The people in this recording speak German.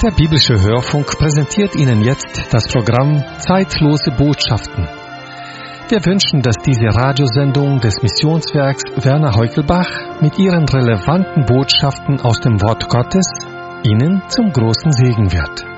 Der biblische Hörfunk präsentiert Ihnen jetzt das Programm Zeitlose Botschaften. Wir wünschen, dass diese Radiosendung des Missionswerks Werner Heukelbach mit ihren relevanten Botschaften aus dem Wort Gottes Ihnen zum großen Segen wird.